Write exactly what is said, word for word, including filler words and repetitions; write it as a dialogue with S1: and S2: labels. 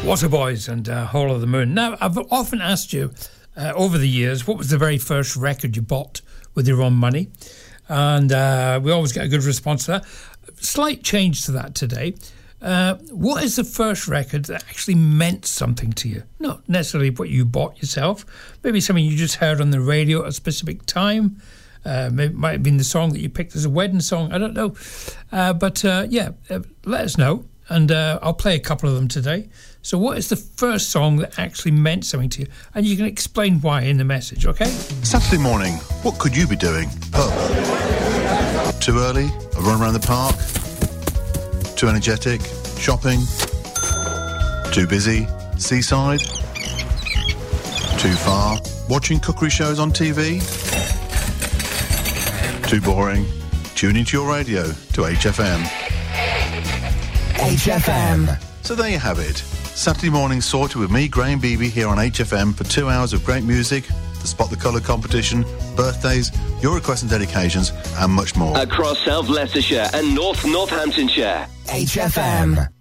S1: Waterboys and uh, Hall of the Moon. Now, I've often asked you uh, over the years, what was the very first record you bought with your own money? And uh, we always get a good response to that. Slight change to that today. Uh, what is the first record that actually meant something to you? Not necessarily what you bought yourself. Maybe something you just heard on the radio at a specific time. Uh, maybe it might have been the song that you picked as a wedding song. I don't know. Uh, but uh, yeah, uh, let us know. And uh, I'll play a couple of them today. So what is the first song that actually meant something to you? And you can explain why in the message, okay?
S2: Saturday morning, what could you be doing? Pub. Too early? A run around the park? Too energetic? Shopping? Too busy? Seaside? Too far? Watching cookery shows on T V? Too boring? Tune into your radio to H F M.
S3: H F M.
S2: So there you have it. Saturday morning sorted with me, Graham Beebe, here on H F M for two hours of great music, the Spot the Colour competition, birthdays, your requests and dedications, and much more.
S4: Across South Leicestershire and North Northamptonshire.
S3: H F M.